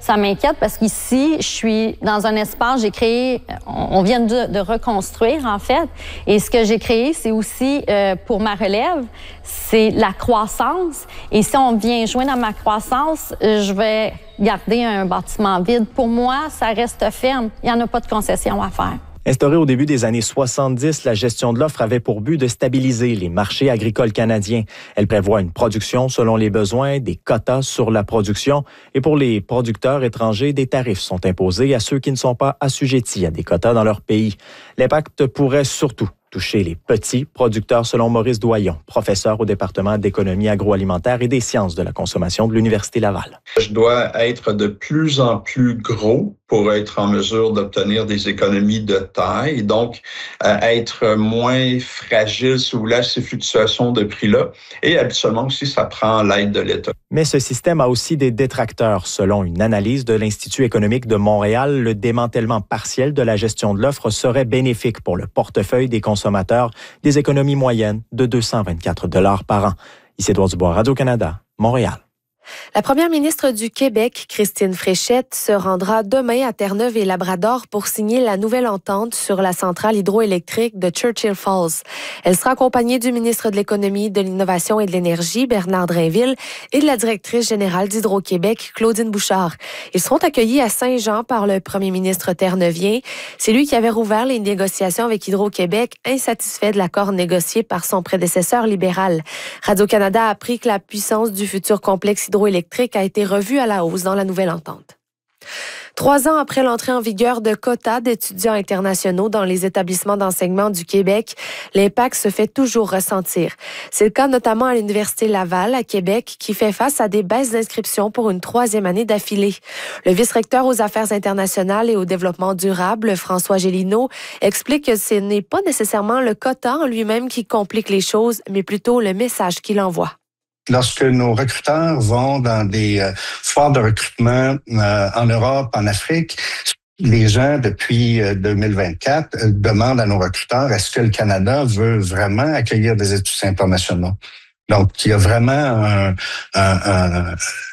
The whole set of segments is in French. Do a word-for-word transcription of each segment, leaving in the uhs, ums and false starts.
ça m'inquiète parce qu'ici, je suis dans un espace, j'ai créé, on vient de, de reconstruire en fait, et ce que j'ai créé, c'est aussi euh, pour ma relève, c'est la croissance. Et si on vient joindre à ma croissance, je vais garder un bâtiment vide. Pour moi, ça reste ferme. Il n'y en a pas de concession à faire. Instaurée au début des années soixante-dix, la gestion de l'offre avait pour but de stabiliser les marchés agricoles canadiens. Elle prévoit une production selon les besoins, des quotas sur la production et pour les producteurs étrangers, des tarifs sont imposés à ceux qui ne sont pas assujettis à des quotas dans leur pays. L'impact pourrait surtout toucher les petits producteurs selon Maurice Doyon, professeur au département d'économie agroalimentaire et des sciences de la consommation de l'Université Laval. Je dois être de plus en plus gros pour être en mesure d'obtenir des économies de taille, donc euh, être moins fragile sous ces fluctuations de prix-là. Et habituellement aussi, ça prend l'aide de l'État. Mais ce système a aussi des détracteurs. Selon une analyse de l'Institut économique de Montréal, le démantèlement partiel de la gestion de l'offre serait bénéfique pour le portefeuille des consommateurs, des économies moyennes de deux cent vingt-quatre dollars par an. Ici Édouard Dubois, Radio-Canada, Montréal. La première ministre du Québec, Christine Fréchette, se rendra demain à Terre-Neuve et Labrador pour signer la nouvelle entente sur la centrale hydroélectrique de Churchill Falls. Elle sera accompagnée du ministre de l'Économie, de l'Innovation et de l'Énergie, Bernard Drainville, et de la directrice générale d'Hydro-Québec, Claudine Bouchard. Ils seront accueillis à Saint-Jean par le premier ministre terreneuvien. C'est lui qui avait rouvert les négociations avec Hydro-Québec, insatisfait de l'accord négocié par son prédécesseur libéral. Radio-Canada a appris que la puissance du futur complexe hydroélectrique a été revue à la hausse dans la nouvelle entente. Trois ans après l'entrée en vigueur de quotas d'étudiants internationaux dans les établissements d'enseignement du Québec, l'impact se fait toujours ressentir. C'est le cas notamment à l'Université Laval, à Québec, qui fait face à des baisses d'inscriptions pour une troisième année d'affilée. Le vice-recteur aux affaires internationales et au développement durable, François Gélineau, explique que ce n'est pas nécessairement le quota en lui-même qui complique les choses, mais plutôt le message qu'il envoie. Lorsque nos recruteurs vont dans des euh, foires de recrutement euh, en Europe, en Afrique, les gens, depuis euh, deux mille vingt-quatre, euh, demandent à nos recruteurs, est-ce que le Canada veut vraiment accueillir des étudiants internationaux? Donc, il y a vraiment un, un, un,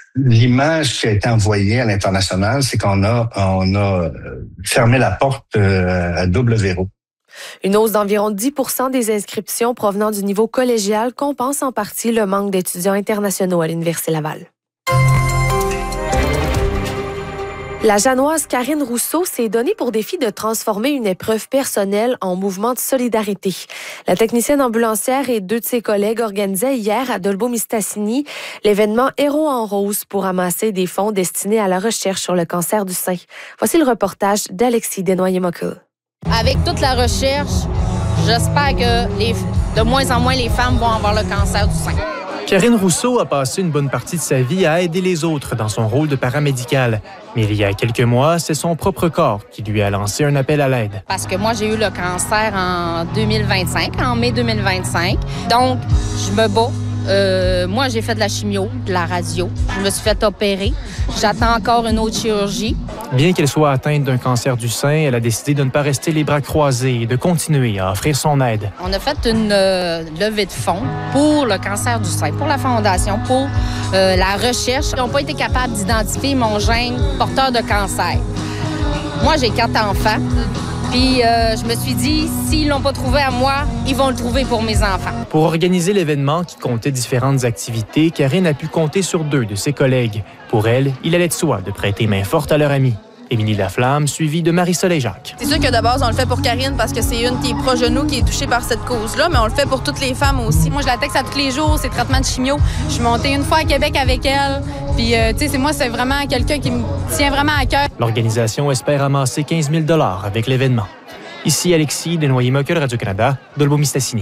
l'image qui a été envoyée à l'international, c'est qu'on a, on a fermé la porte euh, à double verrou. Une hausse d'environ dix pour cent des inscriptions provenant du niveau collégial compense en partie le manque d'étudiants internationaux à l'Université Laval. La Janoise Karine Rousseau s'est donnée pour défi de transformer une épreuve personnelle en mouvement de solidarité. La technicienne ambulancière et deux de ses collègues organisaient hier à Dolbeau-Mistassini l'événement Héros en rose pour amasser des fonds destinés à la recherche sur le cancer du sein. Voici le reportage d'Alexis Desnoyers-Moqueux. Avec toute la recherche, j'espère que les, de moins en moins les femmes vont avoir le cancer du sein. Karine Rousseau a passé une bonne partie de sa vie à aider les autres dans son rôle de paramédicale. Mais il y a quelques mois, c'est son propre corps qui lui a lancé un appel à l'aide. Parce que moi, j'ai eu le cancer en deux mille vingt-cinq, en mai deux mille vingt-cinq. Donc, je me bats. Euh, moi, j'ai fait de la chimio, de la radio. Je me suis fait opérer. J'attends encore une autre chirurgie. Bien qu'elle soit atteinte d'un cancer du sein, elle a décidé de ne pas rester les bras croisés et de continuer à offrir son aide. On a fait une euh, levée de fonds pour le cancer du sein, pour la Fondation, pour euh, la recherche. Ils n'ont pas été capables d'identifier mon gène porteur de cancer. Moi, j'ai quatre enfants. Puis euh, je me suis dit, s'ils l'ont pas trouvé à moi, ils vont le trouver pour mes enfants. Pour organiser l'événement qui comptait différentes activités, Karine a pu compter sur deux de ses collègues. Pour elle, il allait de soi de prêter main forte à leur amie. Émilie Laflamme, suivie de Marie-Soleil Jacques. C'est sûr que de base, on le fait pour Karine parce que c'est une qui est proche de nous, qui est touchée par cette cause-là, mais on le fait pour toutes les femmes aussi. Moi, je la texte à tous les jours, ses traitements de chimio. Je suis montée une fois à Québec avec elle. Puis, euh, tu sais, c'est moi, c'est vraiment quelqu'un qui me tient vraiment à cœur. L'organisation espère amasser quinze mille dollars avec l'événement. Ici Alexis Desnoyers-Moqueux, Radio-Canada, Dolbeau-Mistassini.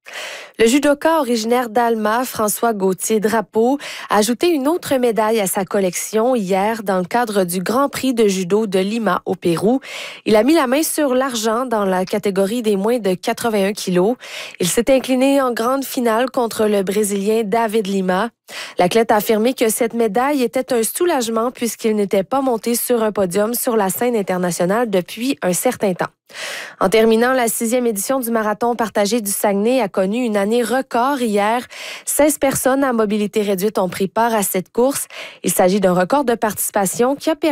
Le judoka originaire d'Alma, François Gauthier-Drapeau, a ajouté une autre médaille à sa collection hier dans le cadre du Grand Prix de judo de Lima au Pérou. Il a mis la main sur l'argent dans la catégorie des moins de quatre-vingt-un kilos. Il s'est incliné en grande finale contre le Brésilien David Lima. L'athlète a affirmé que cette médaille était un soulagement puisqu'il n'était pas monté sur un podium sur la scène internationale depuis un certain temps. En terminant, la sixième édition du marathon partagé du Saguenay a connu une année record hier. seize personnes à mobilité réduite ont pris part à cette course. Il s'agit d'un record de participation qui a permis